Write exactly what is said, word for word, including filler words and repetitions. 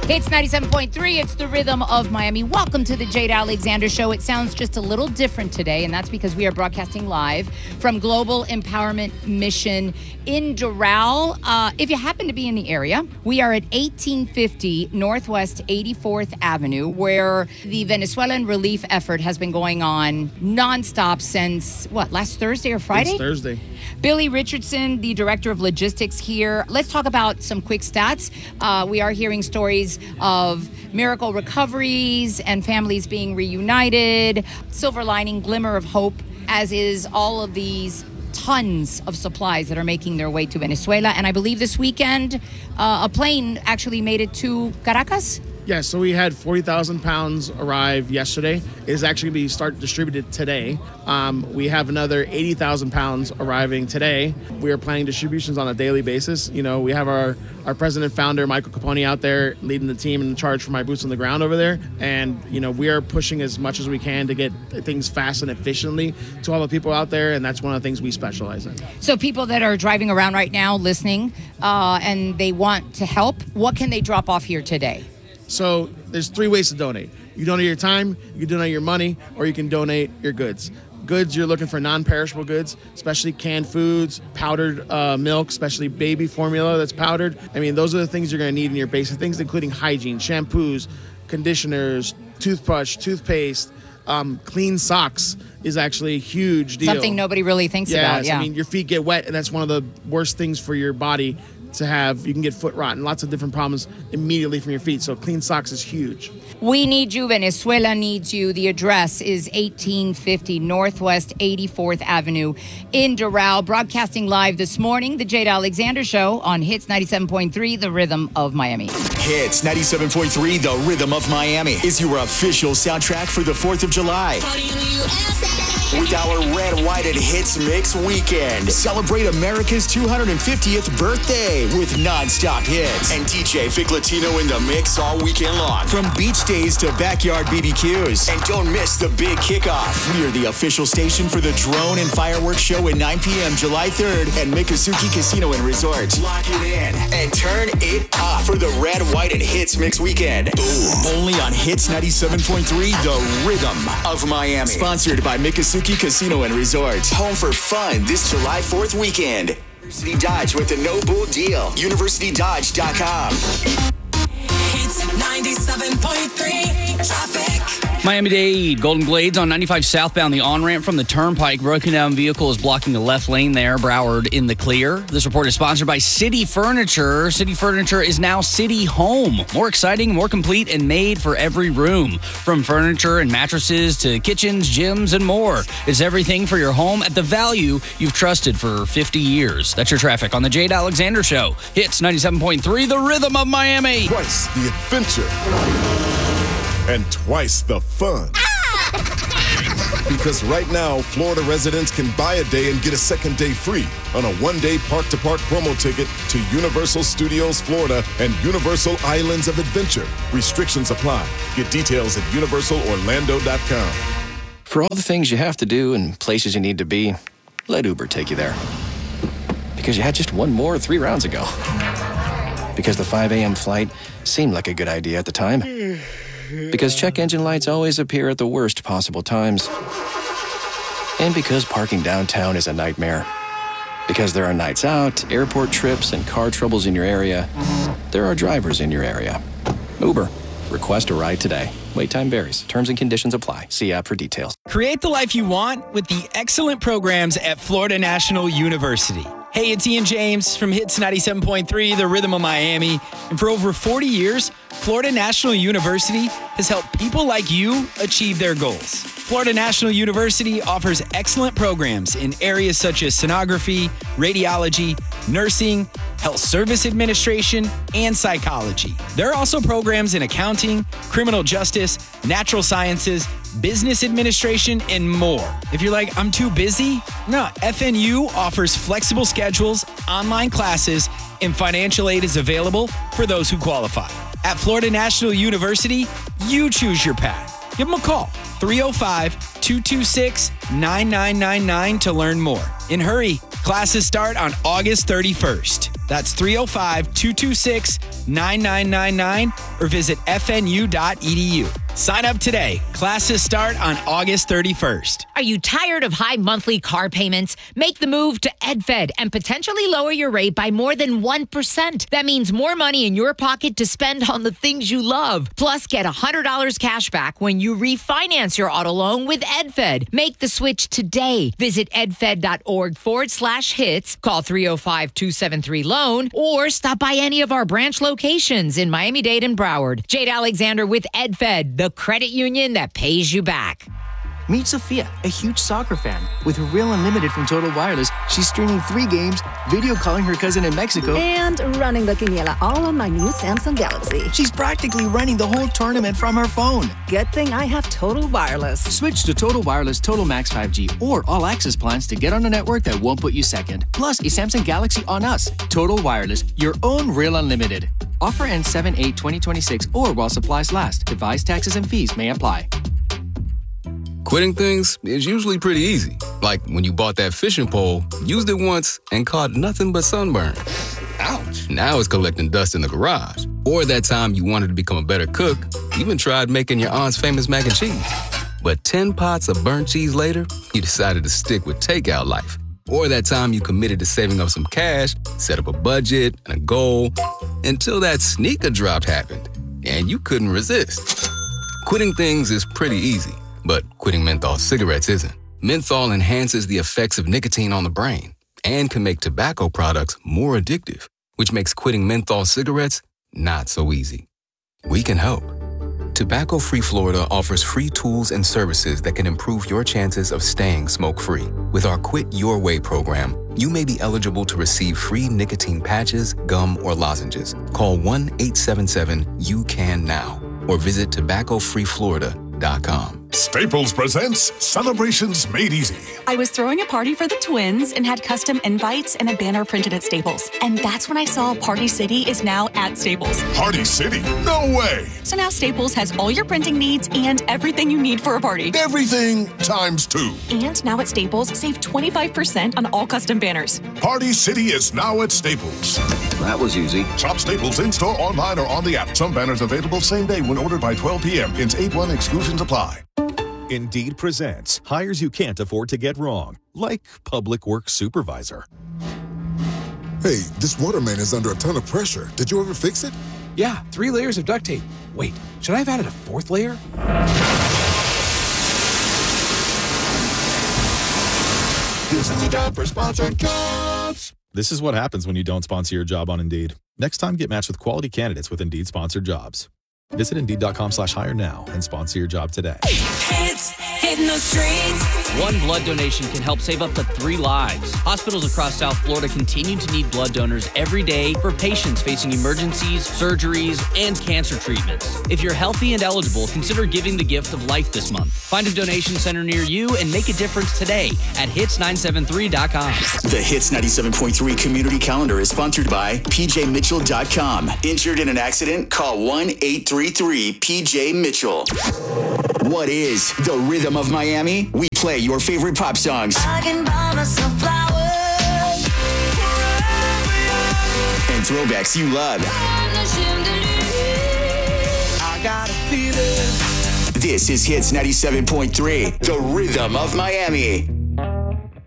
It's ninety-seven point three. It's the Rhythm of Miami. Welcome to the Jade Alexander Show. It sounds just a little different today, and that's because we are broadcasting live from Global Empowerment Mission in Doral. Uh, if you happen to be in the area, we are at eighteen fifty Northwest eighty-fourth Avenue, where the Venezuelan relief effort has been going on nonstop since, what, last Thursday or Friday? It's Thursday. Billy Richardson, the director of logistics here. Let's talk about some quick stats. Uh, we are hearing stories of miracle recoveries and families being reunited, silver lining, glimmer of hope, as is all of these tons of supplies that are making their way to Venezuela. And I believe this weekend, uh, a plane actually made it to Caracas. Yeah, so we had forty thousand pounds arrive yesterday. It is actually going to be start distributed today. Um, we have another eighty thousand pounds arriving today. We are planning distributions on a daily basis. You know, we have our, our president founder, Michael Capone, out there leading the team and in charge for my boots on the ground over there. And, you know, we are pushing as much as we can to get things fast and efficiently to all the people out there. And that's one of the things we specialize in. So people that are driving around right now listening uh, and they want to help, what can they drop off here today? So there's three ways to donate. You donate your time, you can donate your money, or you can donate your goods. Goods, you're looking for non-perishable goods, especially canned foods, powdered uh, milk, especially baby formula that's powdered. I mean, those are the things you're going to need in your basic things, including hygiene, shampoos, conditioners, toothbrush, toothpaste, um, clean socks is actually a huge deal. Something nobody really thinks yes, about. Yeah, I mean, your feet get wet, and that's one of the worst things for your body to have. You can get foot rot and lots of different problems immediately from your feet. So clean socks is huge. We need you. Venezuela needs you. The address is eighteen fifty Northwest eighty-fourth Avenue in Doral. Broadcasting live this morning, the Jade Alexander Show on Hits ninety-seven point three, The Rhythm of Miami. Hits ninety-seven point three, The Rhythm of Miami is your official soundtrack for the fourth of July. With our Red, White, and Hits Mix weekend. Celebrate America's two hundred fiftieth birthday with non-stop hits. And D J Vic Latino in the mix all weekend long. From beach days to backyard B B Qs. And don't miss the big kickoff. We are the official station for the drone and fireworks show at nine p.m. July third at Miccosukee Casino and Resort. Lock it in and turn it up for the Red, White, and Hits Mix weekend. Boom. Only on Hits ninety-seven point three, The Rhythm of Miami. Sponsored by Miccosukee Casino and Resort. Home for fun this July fourth weekend. University Dodge with the no bull deal. university dodge dot com. Hits ninety-seven point three traffic. Miami-Dade, Golden Glades on ninety-five southbound. The on-ramp from the Turnpike. Broken down vehicle is blocking the left lane there. Broward in the clear. This report is sponsored by City Furniture. City Furniture is now City Home. More exciting, more complete, and made for every room. From furniture and mattresses to kitchens, gyms, and more. It's everything for your home at the value you've trusted for fifty years. That's your traffic on the Jade Alexander Show. Hits ninety-seven point three, The Rhythm of Miami. Twice the adventure. And twice the fun. Because right now, Florida residents can buy a day and get a second day free on a one-day park-to-park promo ticket to Universal Studios Florida and Universal Islands of Adventure. Restrictions apply. Get details at universal orlando dot com. For all the things you have to do and places you need to be, let Uber take you there. Because you had just one more three rounds ago. Because the five a.m. flight seemed like a good idea at the time. Because check engine lights always appear at the worst possible times. And because parking downtown is a nightmare. Because there are nights out, airport trips, and car troubles in your area, there are drivers in your area. Uber. Request a ride today. Wait time varies. Terms and conditions apply. See app for details. Create the life you want with the excellent programs at Florida National University. Hey, it's Ian James from Hits ninety-seven point three, The Rhythm of Miami. And for over forty years, Florida National University has helped people like you achieve their goals. Florida National University offers excellent programs in areas such as sonography, radiology, nursing, health service administration, and psychology. There are also programs in accounting, criminal justice, natural sciences, business administration, and more. If you're like, I'm too busy, no, F N U offers flexible schedules, online classes, and financial aid is available for those who qualify. At Florida National University, you choose your path. Give them a call, three oh five, two two six, nine nine nine nine to learn more. And hurry, classes start on August thirty-first. That's three oh five, two two six, nine nine nine nine or visit f n u dot e d u. Sign up today. Classes start on August thirty-first. Are you tired of high monthly car payments? Make the move to EdFed and potentially lower your rate by more than one percent. That means more money in your pocket to spend on the things you love. Plus, get one hundred dollars cash back when you refinance your auto loan with EdFed. Make the switch today. Visit edfed.org forward slash hits. Call three oh five, two seven three, loan or stop by any of our branch locations in Miami-Dade and Broward. Jade Alexander with EdFed, the credit union that pays you back. Meet Sophia, a huge soccer fan. With her Real Unlimited from Total Wireless, she's streaming three games, video calling her cousin in Mexico, and running the quiniela all on my new Samsung Galaxy. She's practically running the whole tournament from her phone. Good thing I have Total Wireless. Switch to Total Wireless Total Max five G or All Access plans to get on a network that won't put you second. Plus, a Samsung Galaxy on us. Total Wireless, your own Real Unlimited. Offer ends seven eight twenty twenty-six or while supplies last. Device taxes and fees may apply. Quitting things is usually pretty easy. Like when you bought that fishing pole, used it once, and caught nothing but sunburn. Ouch. Now it's collecting dust in the garage. Or that time you wanted to become a better cook, even tried making your aunt's famous mac and cheese. But ten pots of burnt cheese later, you decided to stick with takeout life. Or that time you committed to saving up some cash, set up a budget and a goal, until that sneaker drop happened, and you couldn't resist. Quitting things is pretty easy. But quitting menthol cigarettes isn't. Menthol enhances the effects of nicotine on the brain and can make tobacco products more addictive, which makes quitting menthol cigarettes not so easy. We can help. Tobacco Free Florida offers free tools and services that can improve your chances of staying smoke-free. With our Quit Your Way program, you may be eligible to receive free nicotine patches, gum, or lozenges. Call one eight seven seven, Y O U C A N now or visit tobacco free florida dot com. Staples presents Celebrations Made Easy. I was throwing a party for the twins and had custom invites and a banner printed at Staples. And that's when I saw Party City is now at Staples. Party City? No way! So now Staples has all your printing needs and everything you need for a party. Everything times two. And now at Staples, save twenty-five percent on all custom banners. Party City is now at Staples. That was easy. Shop Staples in-store, online, or on the app. Some banners available same day when ordered by twelve p.m. Ins eight one exclusions apply. Indeed presents hires you can't afford to get wrong, like public works supervisor. Hey, this water main is under a ton of pressure. Did you ever fix it? Yeah, three layers of duct tape. Wait, should I have added a fourth layer? This is a job for sponsored jobs. This is what happens when you don't sponsor your job on Indeed. Next time, get matched with quality candidates with Indeed sponsored jobs. Visit Indeed.com slash hire now and sponsor your job today. Hits, hitting the streets. One blood donation can help save up to three lives. Hospitals across South Florida continue to need blood donors every day for patients facing emergencies, surgeries, and cancer treatments. If you're healthy and eligible, consider giving the gift of life this month. Find a donation center near you and make a difference today at hits nine seven three dot com. The Hits ninety-seven point three Community Calendar is sponsored by P J Mitchell dot com. Injured in an accident? Call one eight three three P J Mitchell. What is the Rhythm of Miami? We play your favorite pop songs I can buy myself flowers. and throwbacks you love. I got a feeling. This is Hits ninety-seven point three, the Rhythm of Miami.